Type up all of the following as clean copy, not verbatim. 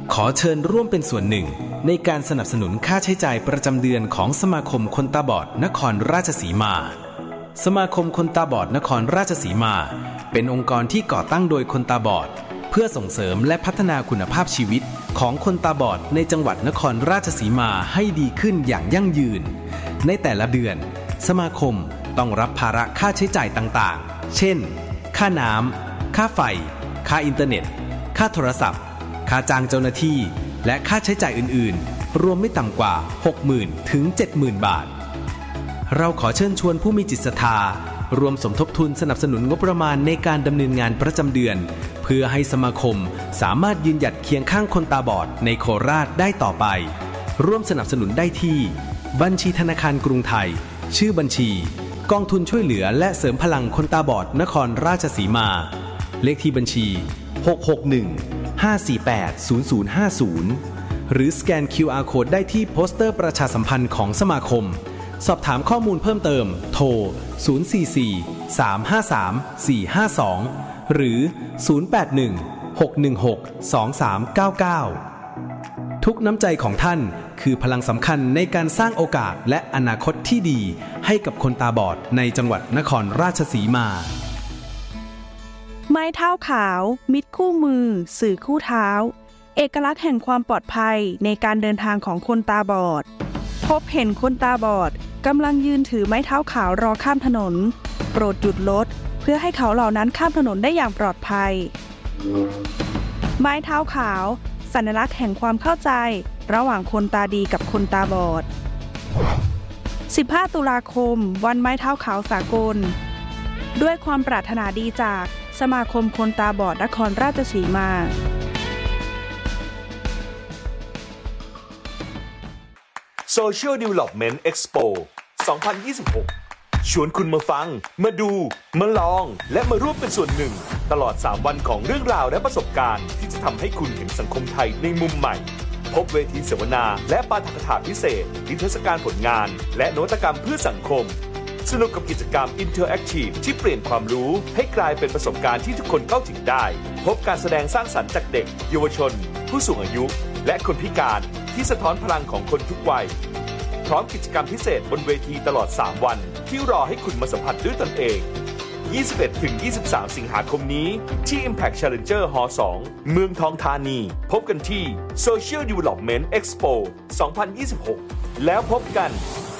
ขอเชิญร่วมเป็นส่วนหนึ่งในการสนับสนุนค่าใช้จ่ายประจำเดือนของสมาคมคนตาบอดนครราชสีมาสมาคมคนตาบอดนครราชสีมาเป็นองค์กรที่ก่อตั้งโดยคนตาบอดเพื่อส่งเสริมและพัฒนาคุณภาพชีวิตของคนตาบอดในจังหวัดนครราชสีมาให้ดีขึ้นอย่างยั่งยืนในแต่ละเดือนสมาคมต้องรับภาระค่าใช้จ่ายต่างๆเช่นค่าน้ำค่าไฟค่าอินเทอร์เน็ตค่าโทรศัพท์ค่าจ้างเจ้าหน้าที่และค่าใช้จ่ายอื่นๆรวมไม่ต่ำกว่า 60,000 ถึง 70,000 บาทเราขอเชิญชวนผู้มีจิตศรัทธารวมสมทบทุนสนับสนุนงบประมาณในการดำเนินงานประจำเดือนเพื่อให้สมาคมสามารถยืนหยัดเคียงข้างคนตาบอดในโคราชได้ต่อไปร่วมสนับสนุนได้ที่บัญชีธนาคารกรุงไทยชื่อบัญชีกองทุนช่วยเหลือและเสริมพลังคนตาบอดนครราชสีมาเลขที่บัญชี661-548-0050หรือสแกน QR Code ได้ที่โปสเตอร์ประชาสัมพันธ์ของสมาคมสอบถามข้อมูลเพิ่มเติมโทร044-353-452หรือ081-616-2399ทุกน้ำใจของท่านคือพลังสำคัญในการสร้างโอกาสและอนาคตที่ดีให้กับคนตาบอดในจังหวัดนครราชสีมาไม้เท้าขาวมิตรคู่มือสื่อคู่เท้าเอกลักษณ์แห่งความปลอดภัยในการเดินทางของคนตาบอดพบเห็นคนตาบอดกำลังยืนถือไม้เท้าขาวรอข้ามถนนโปรดหยุดรถเพื่อให้เขาเหล่านั้นข้ามถนนได้อย่างปลอดภัยไม้เท้าขาวสัญลักษณ์แห่งความเข้าใจระหว่างคนตาดีกับคนตาบอด15 ตุลาคมวันไม้เท้าขาวสากลด้วยความปรารถนาดีจากสมาคมคนตาบอดนครราชสีมา Social Development Expo 2026 ชวนคุณมาฟังมาดูมาลองและมาร่วมเป็นส่วนหนึ่งตลอด3วันของเรื่องราวและประสบการณ์ที่จะทำให้คุณเห็นสังคมไทยในมุมใหม่พบเวทีเสวนาและปาฐกถาพิเศษนิทรรศการผลงานและนวัตกรรมเพื่อสังคมสนุกกับกิจกรรม Interactive ที่เปลี่ยนความรู้ให้กลายเป็นประสบการณ์ที่ทุกคนเข้าถึงได้พบการแสดงสร้างสรรค์จากเด็กเยาวชนผู้สูงอายุและคนพิการที่สะท้อนพลังของคนทุกวัยพร้อมกิจกรรมพิเศษบนเวทีตลอด3วันที่รอให้คุณมาสัมผัสด้วยตนเอง 21-23 สิงหาคมนี้ที่ Impact Challenger Hall 2 เมืองทองธานีพบกันที่ Social Development Expo 2026 แล้วพบกัน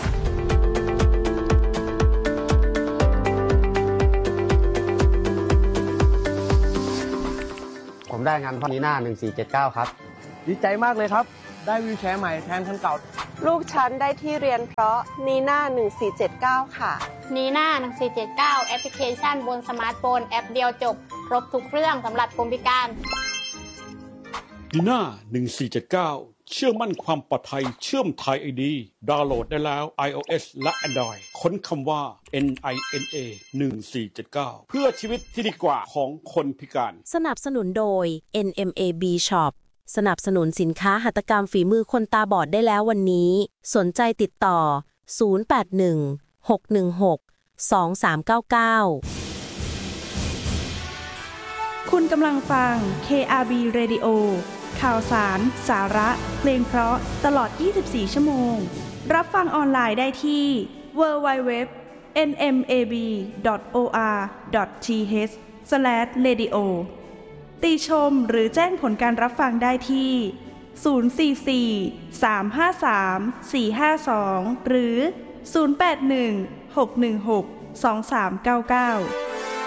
ผมได้งานนีน่า1479ครับดีใจมากเลยครับได้วีลแชร์ใหม่แทนคันเก่าลูกฉันได้ที่เรียนเพราะนีน่า1479ค่ะนีน่า1479แอปพลิเคชันบนสมาร์ทโฟนแอปเดียวจบครบทุกเรื่องสำหรับคนพิการนีน่า1479เชื่อมั่นความปลอดภัยเชื่อมไทย ID ดาวน์โหลดได้แล้ว iOS และ Android ค้นคำว่า NINA 1479เพื่อชีวิตที่ดีกว่าของคนพิการสนับสนุนโดย NMAB Shop สนับสนุนสินค้าหัตถกรรมฝีมือคนตาบอดได้แล้ววันนี้สนใจติดต่อ081-616-2399 คุณกำลังฟัง KRB Radio ข่าวสารสาระเพลงเพราะตลอด24ชั่วโมงรับฟังออนไลน์ได้ที่ www.nmab.or.th/radio ติชมหรือแจ้งผลการรับฟังได้ที่044-353-452หรือ081-616-2399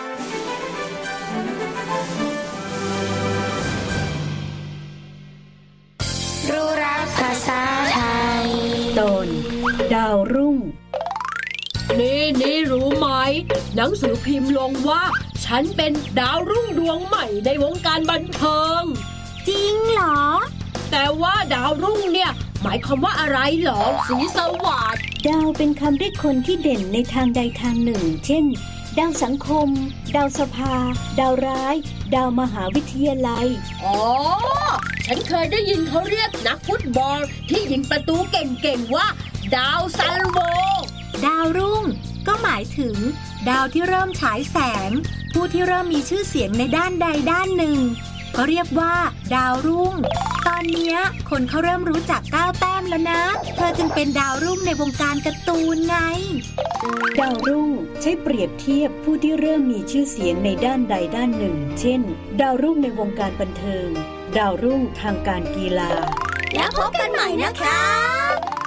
รู้รักภาษาไทยตอนดาวรุ่งนี่รู้ไหมหนังสือพิมพ์ลงว่าฉันเป็นดาวรุ่งดวงใหม่ในวงการบันเทิงจริงเหรอแต่ว่าดาวรุ่งเนี่ยหมายความว่าอะไรหรอสีสวัสดิ์ดาวเป็นคำเรียกคนที่เด่นในทางใดทางหนึ่งเช่นดาวสังคมดาวสภาดาวร้ายดาวมหาวิทยาลัยอ๋อฉันเคยได้ยินเขาเรียกนักฟุตบอลที่ยิงประตูเก่งๆว่าดาวซัลโวดาวรุ่งก็หมายถึงดาวที่เริ่มฉายแสงผู้ที่เริ่มมีชื่อเสียงในด้านใดด้านหนึ่งก็เรียกว่าดาวรุ่งตอนเนี้ยคนเขาเริ่มรู้จักก้าวแต้มแล้วนะเธอจึงเป็นดาวรุ่งในวงการการ์ตูนไงดาวรุ่งใช้เปรียบเทียบผู้ที่เริ่มมีชื่อเสียงในด้านใดด้านหนึ่งเช่นดาวรุ่งในวงการบันเทิงดาวรุ่งทางการกีฬาแล้วพบกันใหม่นะคะ